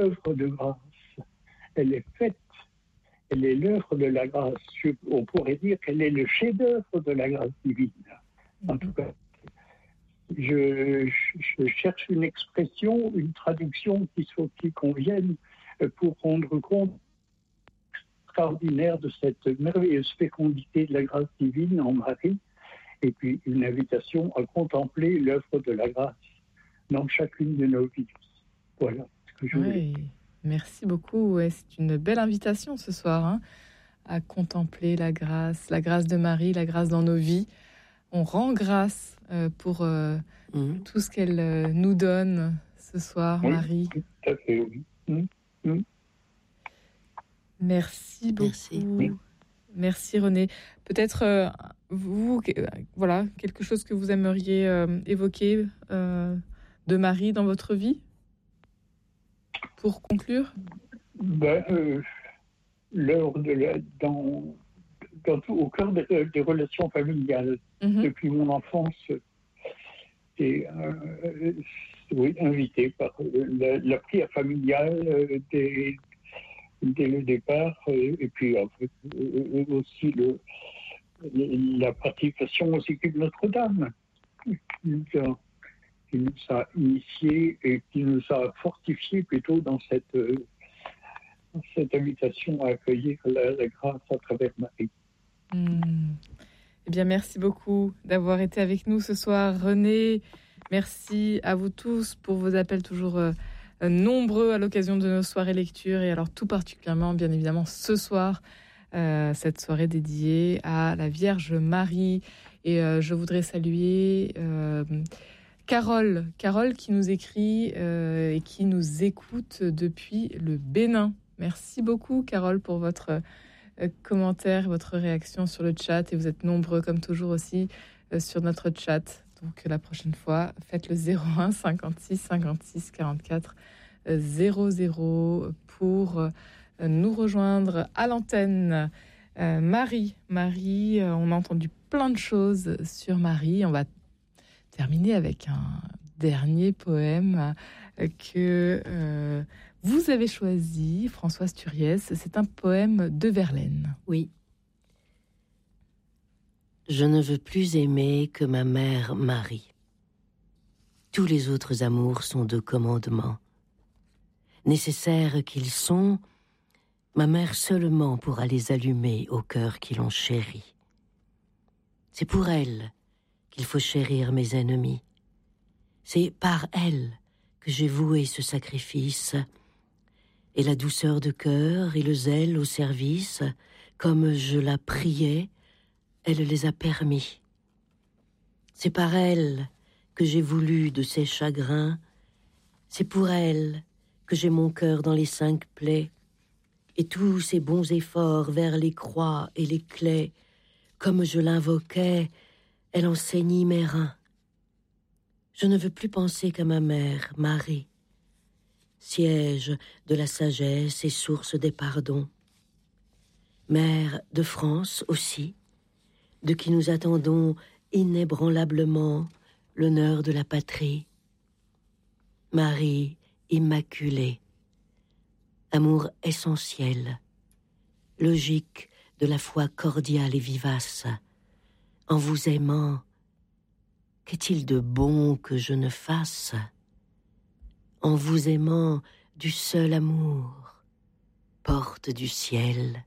l'œuvre de grâce. Elle est faite, elle est l'œuvre de la grâce. On pourrait dire qu'elle est le chef-d'œuvre de la grâce divine. En tout cas, je cherche une expression, une traduction qui convienne pour rendre compte extraordinaire de cette merveilleuse fécondité de la grâce divine en Marie, et puis une invitation à contempler l'œuvre de la grâce dans chacune de nos vies. Voilà ce que je voulais dire. Merci beaucoup. Ouais, c'est une belle invitation ce soir, à contempler la grâce de Marie, la grâce dans nos vies. On rend grâce pour tout ce qu'elle nous donne ce soir, oui, Marie. Tout à fait, oui. Merci beaucoup. Merci René. Peut-être vous, voilà, quelque chose que vous aimeriez évoquer de Marie dans votre vie pour conclure. Au cœur des relations familiales, depuis mon enfance, j'étais invité par la prière familiale dès le départ, et puis en fait, aussi la pratication au cycle de Notre-Dame, qui nous a initiés et qui nous a fortifiés plutôt dans cette invitation à accueillir la grâce à travers Marie. Eh bien, merci beaucoup d'avoir été avec nous ce soir, René. Merci à vous tous pour vos appels toujours nombreux à l'occasion de nos soirées lecture, et alors tout particulièrement, bien évidemment, ce soir, cette soirée dédiée à la Vierge Marie. Et je voudrais saluer Carole qui nous écrit et qui nous écoute depuis le Bénin. Merci beaucoup, Carole, pour votre commentaire, votre réaction sur le chat. Et vous êtes nombreux, comme toujours, aussi sur notre chat. Donc, la prochaine fois, faites le 01 56 56 44 00 pour nous rejoindre à l'antenne. Marie, on a entendu plein de choses sur Marie. On va terminer avec un dernier poème que vous avez choisi, Françoise Turiès. C'est un poème de Verlaine. Oui. Je ne veux plus aimer que ma mère Marie. Tous les autres amours sont de commandement. Nécessaires qu'ils sont, ma mère seulement pourra les allumer au cœur qui l'ont chérie. C'est pour elle qu'il faut chérir mes ennemis. C'est par elle que j'ai voué ce sacrifice, et la douceur de cœur et le zèle au service, comme je la priais, elle les a permis. C'est par elle que j'ai voulu de ses chagrins, c'est pour elle que j'ai mon cœur dans les 5 plaies, et tous ses bons efforts vers les croix et les claies, comme je l'invoquais, elle enseignit mes reins. Je ne veux plus penser qu'à ma mère, Marie, siège de la sagesse et source des pardons. Mère de France aussi, de qui nous attendons inébranlablement l'honneur de la patrie. Marie immaculée, amour essentiel, logique de la foi cordiale et vivace. En vous aimant, qu'est-il de bon que je ne fasse? En vous aimant du seul amour, porte du ciel.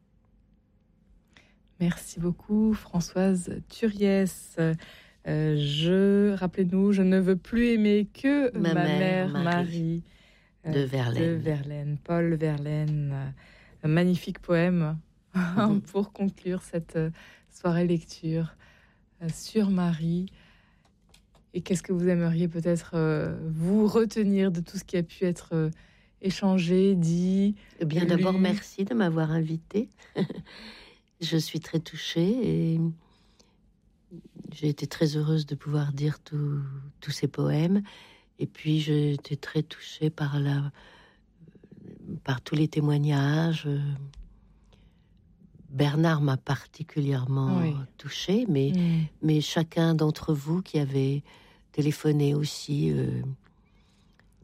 Merci beaucoup, Françoise Turiès. Rappelez-nous, je ne veux plus aimer que ma mère Marie. De Verlaine, Paul Verlaine. Un magnifique poème pour conclure cette soirée lecture sur Marie. Et qu'est-ce que vous aimeriez peut-être vous retenir de tout ce qui a pu être échangé, dit? Eh bien, d'abord, merci de m'avoir invitée. Je suis très touchée et j'ai été très heureuse de pouvoir dire tous ces poèmes. Et puis, j'ai été très touchée par tous les témoignages. Bernard m'a particulièrement touchée, mais chacun d'entre vous qui avez téléphoné aussi